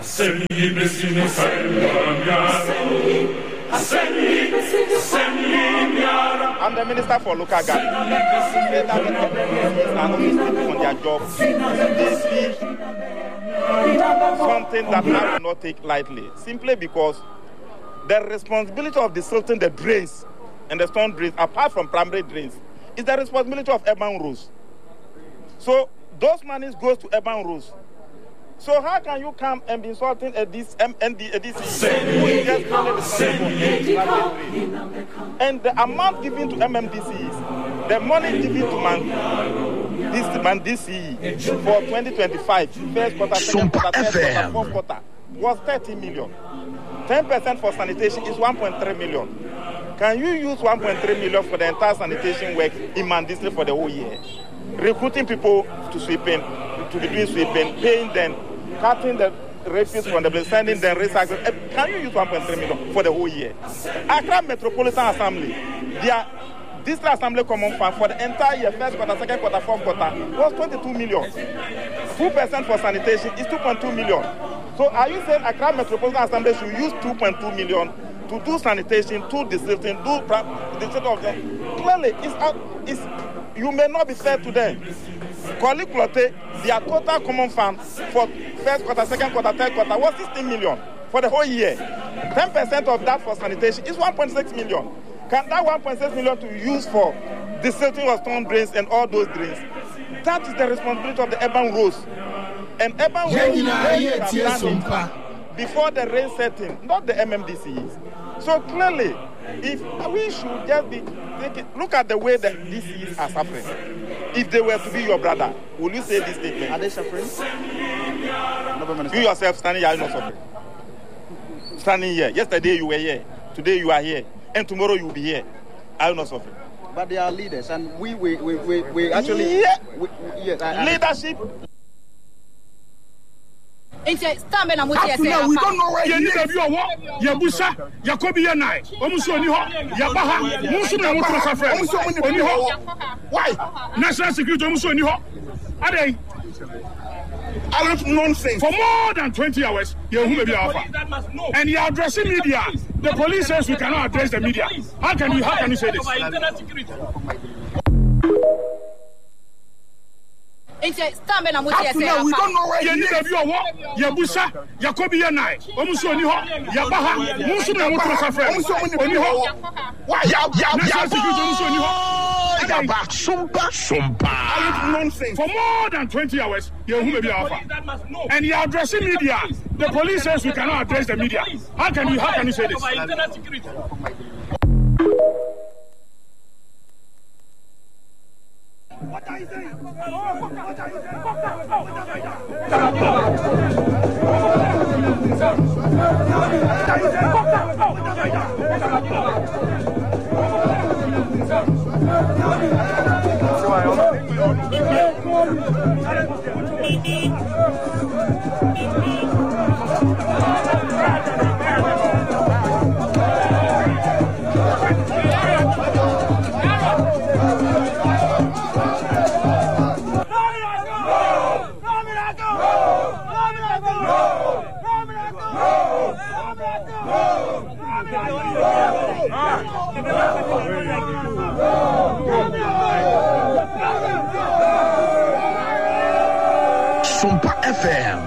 I'm the Minister for Local Government. They that the MMDCs are only sleeping on their jobs. They see something that I will not take lightly, simply because the responsibility of desilting the drains and the storm drains, apart from primary drains, is the responsibility of urban roads. So those monies goes to urban roads. So how can you come and be insulting a DC who is just only responsible for drains? And the amount given to MMDCs, the money given to DCE for 2025, first quarter, second quarter, third quarter, fourth quarter, was 30 million. 10% for sanitation is 1.3 million. Can you use 1.3 million for the entire sanitation work in Mandisi for the whole year? Recruiting people to sweeping, to be doing sweeping, paying them, cutting the refuse from the place, sending them recycling. Can you use 1.3 million for the whole year? Accra Metropolitan Assembly, their District Assembly Common Fund for the entire year, first quarter, second quarter, fourth quarter, was 22 million. 2% for sanitation is 2.2 million. So are you saying Accra Metropolitan Assembly should use 2.2 million to do sanitation, to desilting, do the sort of them? Clearly, you may not be fair to them. Collecte, their total common fund for first quarter, second quarter, third quarter was 16 million for the whole year. 10% of that for sanitation is 1.6 million. Can that 1.6 million to use for desilting of storm drains and all those drains? That is the responsibility of the urban roads. And urban roads before the rain setting, not the MMDCs. So clearly, if we should just be thinking, look at the way that DCs are suffering. If they were to be your brother, will you say this statement? Are they suffering? You yourself standing here, are you not suffering? Standing here. Yesterday you were here. Today you are here. And tomorrow you will be here. Are you not suffering? But they are leaders, and we actually... Yeah. Leadership... We don't know where you live. Yabusa, Yakobi Yanai, Omusoni Ho, Yabaha, Musuna Motosa friends. Why? National Security Omusoni Ho. Are they? I don't nonsense. For more than 20 hours, you're who may be alpha. And you're addressing media. The police says we cannot address the media. How can you say this? We don't know where you live. Yabusa, Yakobi Yanai, Omusoni Ho, Yabaha, Musuna Motosa friends. Why? National Security Omusoni Ho. For more than 20 hours, you're who may be alpha. And you're addressing media. The police says we cannot address the media. How can you say this? What are you saying? Sumpa FM.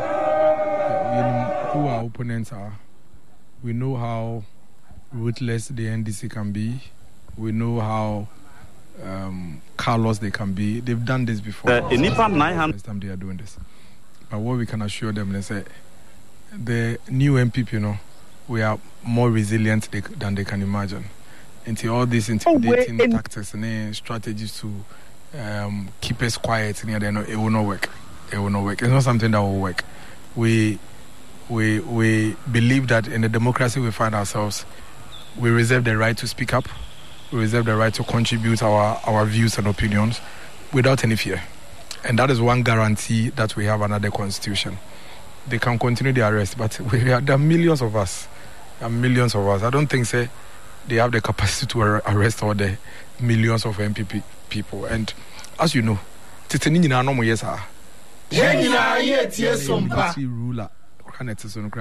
Who our opponents are. We know how ruthless the NDC can be. We know how callous they can be. They've done this before. First time they are doing this. But what we can assure them is that the new MPP, we are more resilient than they can imagine. Into all these intimidating tactics and strategies to keep us quiet, it will not work. It will not work. It's not something that will work. We believe that in the democracy we find ourselves, we reserve the right to speak up. We reserve the right to contribute our views and opinions without any fear. And that is one guarantee that we have under the Constitution. They can continue the arrest, but there are millions of us. There are millions of us. I don't think they have the capacity to arrest all the millions of MPP people. And as you know, ruler can it